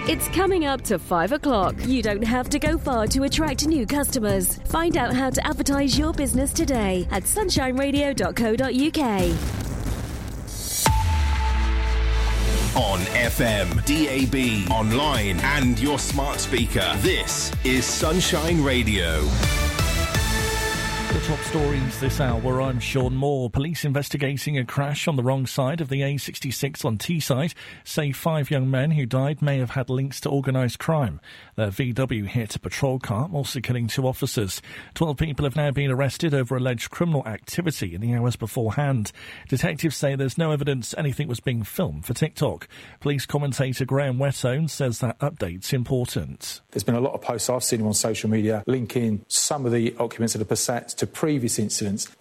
It's coming up to 5 o'clock. You don't have to go far to attract new customers. Find out how to advertise your business today at sunshineradio.co.uk. On FM, DAB, online and your smart speaker. This is Sunshine Radio. The top stories this hour, I'm Sean Moore. Police investigating a crash on the wrong side of the A66 on Teesside say 5 young men who died may have had links to organised crime. Their VW hit a patrol car, also killing 2 officers. 12 people have now been arrested over alleged criminal activity in the hours beforehand. Detectives say there's no evidence anything was being filmed for TikTok. Police commentator Graham Whetone says that update's important. There's been a lot of posts I've seen on social media linking some of the occupants of the Passat to previous incidents.